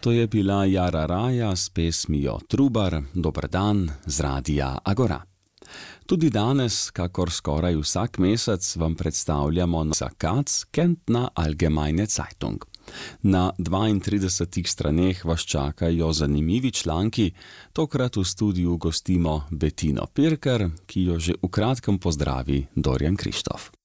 To je bila Jara Raja s pesmijo Trubar, dober dan z Radia Agora. Tudi danes, kakor skoraj vsak mesec, vam predstavljamo Katz Kärntner Allgemeine Zeitung. Na 32 straneh vas čakajo zanimivi članki, tokrat v studiu gostimo Bettino Pirker, ki jo že v kratkem pozdravi Dorjan Krištof.